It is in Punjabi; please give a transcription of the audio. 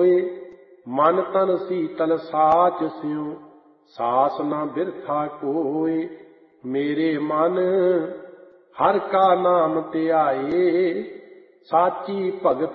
ਹੋਏ। ਮਨ ਤਨ ਸੀਤਲ ਸਾਚ ਸਿਉ, ਸਾਸ ਨਾ ਬਿਰਥਾ ਕੋਇ। ਮੇਰੇ ਮਨ ਹਰਿ ਕਾ ਨਾਮ ਧਿਆਏ, ਸਾਚੀ ਭਗਤ